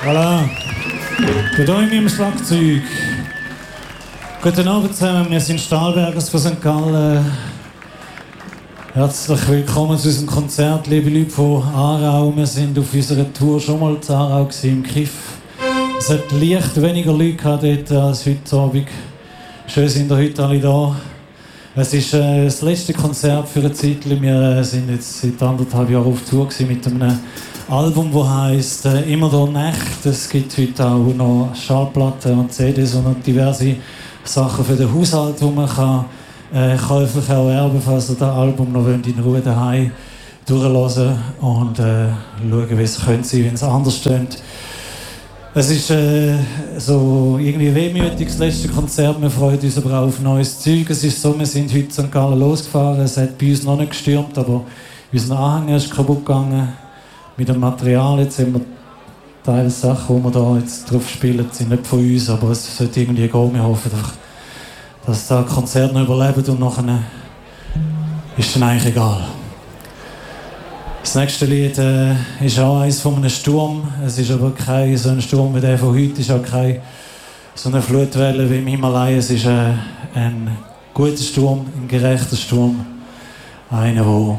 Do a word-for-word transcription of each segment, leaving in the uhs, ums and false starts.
Voilà. Bei euch im Schlagzeug. Guten Abend zusammen, wir sind Stahlbergers von Sankt Gallen. Herzlich willkommen zu unserem Konzert, liebe Leute von Aarau. Wir sind auf unserer Tour schon mal in Aarau im Kiff. Es hat leicht weniger Leute gehabt dort als heute Abend. Schön sind ihr heute alle da. Es ist äh, das letzte Konzert für eine Zeit. Wir äh, sind jetzt seit anderthalb Jahren auf Tour mit einem Album, das heisst äh, «Immer der Nacht». Es gibt heute auch noch Schallplatten und C Ds und diverse Sachen für den Haushalt, die man kann, äh, käuflich auch erwerben, falls ihr das Album noch in Ruhe daheim durchhören und äh, schauen, wie es könnte sein, wenn es anders stimmt. Es ist äh, so irgendwie wehmütig, das letzte Konzert. Wir freuen uns aber auch auf neues Zeug. Es ist so, wir sind heute in Sankt Gallen losgefahren. Es hat bei uns noch nicht gestürmt, aber unser Anhänger ist kaputt gegangen. Mit dem Material, jetzt haben wir Teile Sachen, die wir da jetzt drauf spielen, sind nicht von uns, aber es sollte irgendwie gehen. Wir hoffen, dass das Konzert noch überlebt und nachher ist dann eigentlich egal. Das nächste Lied äh, ist auch eines von einem Sturm. Es ist aber kein so ein Sturm wie der von heute. Es ist auch keine so eine Flutwelle wie im Himalaya. Es ist äh, ein guter Sturm, ein gerechter Sturm. Einer, der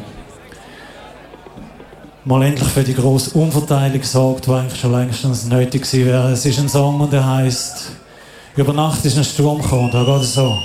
mal endlich für die grosse Umverteilung sorgt, die eigentlich schon längstens nötig gewesen wäre. Es ist ein Song und der heisst «Über Nacht ist ein Sturm gekommen». Da geht es so.